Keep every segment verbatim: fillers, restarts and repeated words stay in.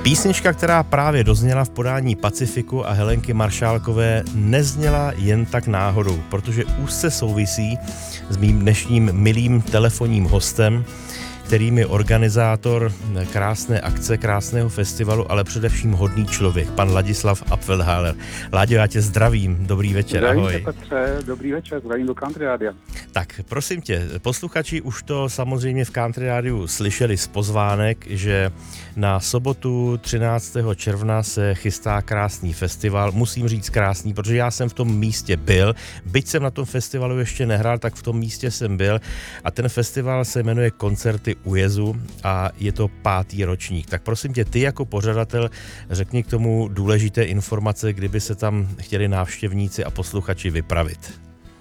Písnička, která právě dozněla v podání Pacifiku a Helenky Maršálkové, nezněla jen tak náhodou, protože úzce souvisí s mým dnešním milým telefonním hostem, kterým je organizátor krásné akce, krásného festivalu, ale především hodný člověk, pan Ladislav Apfelháler. Láďo, já tě zdravím, dobrý večer, zdravím ahoj. Zdravím Petře, dobrý večer, zdravím do Country Rádia. Tak, prosím tě, posluchači už to samozřejmě v Country Rádiu slyšeli z pozvánek, že na sobotu třináctého června se chystá krásný festival. Musím říct krásný, protože já jsem v tom místě byl, byť jsem na tom festivalu ještě nehrál, tak v tom místě jsem byl a ten festival se jmenuje Koncerty u jezu a je to pátý ročník. Tak prosím tě, ty jako pořadatel řekni k tomu důležité informace, kdyby se tam chtěli návštěvníci a posluchači vypravit.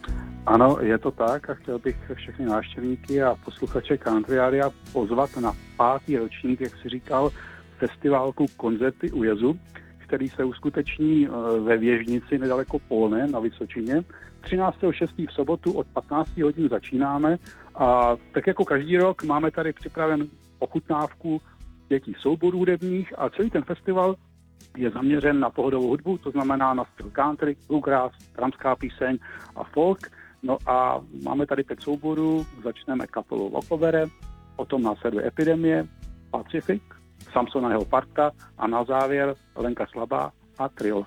Ano, je to tak a chtěl bych všechny návštěvníky a posluchače Country Rádia pozvat na pátý ročník, jak si říkal, festivalku Koncerty u jezu, který se uskuteční ve Věžnici nedaleko Polné na Vysočině. třináctého šestého v sobotu od patnácti hodin začínáme a tak jako každý rok máme tady připraven ochutnávku dětí souborů hudebních a celý ten festival je zaměřen na pohodovou hudbu, to znamená na styl country, bluegrass, tramská píseň a folk. No a máme tady pět souborů, začneme kapelou Vlkovere, potom následuje Epidemie, Pacific, Samson a jeho parta a na závěr Lenka Slabá a Triola.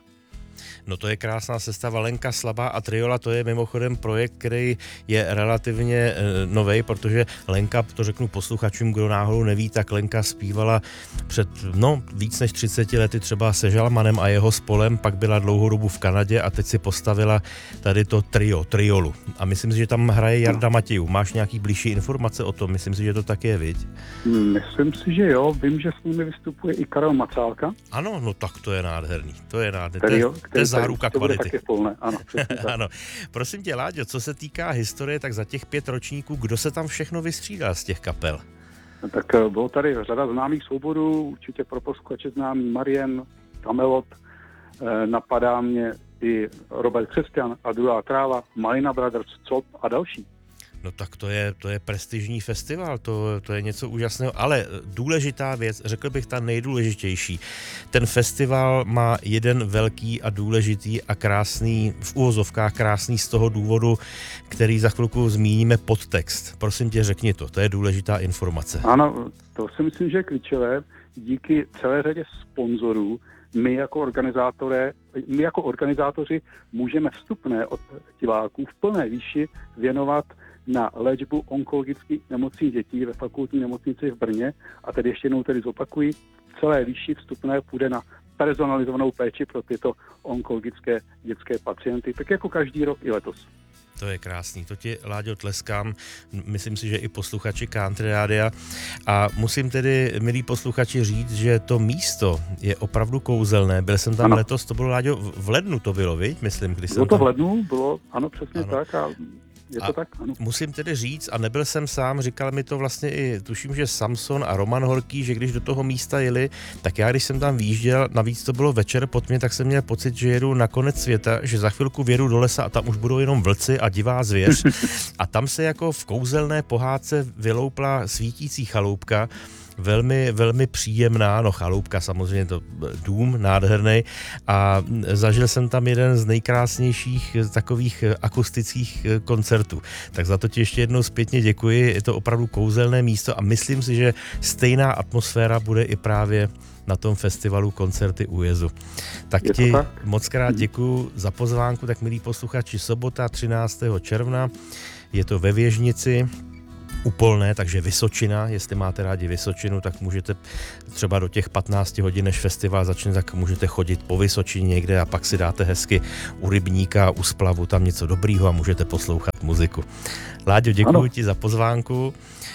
No to je krásná sestava. Lenka Slabá a Triola, to je mimochodem projekt, který je relativně e, novej, protože Lenka, to řeknu posluchačům, kdo náhodou neví, tak Lenka zpívala před no, víc než třiceti lety třeba se Žalmanem a jeho spolem, pak byla dlouhou dobu v Kanadě a teď si postavila tady to trio, Triolu. A myslím si, že tam hraje Jarda Matějů. Máš nějaký blížší informace o tom? Myslím si, že to tak je, viď? Myslím si, že jo. Vím, že s nimi vystupuje i Karel Macálka. Ano, no tak to je nádherný. To je nádherný. Trio, to je záruka kvality. Plné. Ano, ano. Prosím tě, Láďo, co se týká historie, tak za těch pět ročníků, kdo se tam všechno vystřídal z těch kapel? No, tak bylo tady řada známých souborů, určitě pro posluchače známý Marien, Kamelot, eh, napadá mě i Robert Křesťan a druhá tráva, Malina Brothers, Cop a další. No tak to je, to je prestižní festival, to, to je něco úžasného, ale důležitá věc, řekl bych ta nejdůležitější. Ten festival má jeden velký a důležitý a krásný, v uvozovkách krásný z toho důvodu, který za chvilku zmíníme podtext. Prosím tě, řekni to, to je důležitá informace. Ano, to si myslím, že je klíčové. Díky celé řadě sponzorů my jako organizátoři, my jako organizátoři můžeme vstupné od diváků v plné výši věnovat na léčbu onkologických nemocí dětí ve fakultní nemocnici v Brně a tedy ještě jednou tedy zopakuji, v celé výši vstupné půjde na personalizovanou péči pro tyto onkologické dětské pacienty, tak jako každý rok i letos. To je krásný, to ti, Láďo, tleskám, myslím si, že i posluchači Country Rádia a musím tedy, milí posluchači, říct, že to místo je opravdu kouzelné, byl jsem tam ano. letos, to bylo, Láďo, v lednu to bylo, viď? Myslím, když bylo jsem to tam... v lednu, bylo, ano, přesně ano. tak a... Je to a tak, ano. Musím tedy říct, a nebyl jsem sám, říkal mi to vlastně i, tuším, že Samson a Roman Horký, že když do toho místa jeli, tak já, když jsem tam výjížděl, navíc to bylo večer pod mě, tak jsem měl pocit, že jedu na konec světa, že za chvilku vědu do lesa a tam už budou jenom vlci a divá zvěř. A tam se jako v kouzelné pohádce vyloupla svítící chaloupka, velmi, velmi příjemná, no chaloupka samozřejmě, to dům nádherný a zažil jsem tam jeden z nejkrásnějších takových akustických koncertů. Tak za to ti ještě jednou zpětně děkuji, je to opravdu kouzelné místo a myslím si, že stejná atmosféra bude i právě na tom festivalu Koncerty u jezu. Tak ti tak? moc krát děkuju za pozvánku, tak milí posluchači, sobota třináctého června, je to ve Věžnici, u Polné, takže Vysočina, jestli máte rádi Vysočinu, tak můžete třeba do těch patnácti hodin, než festival začne, tak můžete chodit po Vysočině někde a pak si dáte hezky u rybníka, u splavu tam něco dobrýho a můžete poslouchat muziku. Láďo, děkuji ti za pozvánku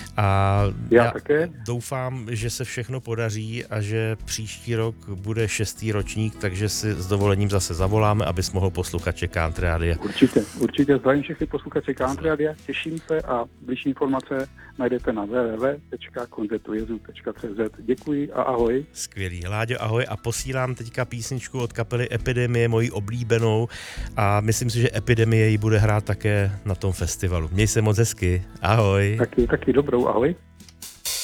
a já, já také. doufám, že se všechno podaří a že příští rok bude šestý ročník, takže si s dovolením zase zavoláme, abys mohl posluchače Country Rádia. Určitě, určitě zdravím všechny posluchače Country Rádia, těším se a blížší informace najdete na w w w tečka koncertu jezu tečka c z. Děkuji a ahoj. Skvělý, Láďo, ahoj a posílám teďka písničku od kapely Epidemie, moji oblíbenou a myslím si, že Epidemie ji bude hrát také na tom festivalu. Měj se moc hezky, ahoj. Taky, taky dobrou, ahoj.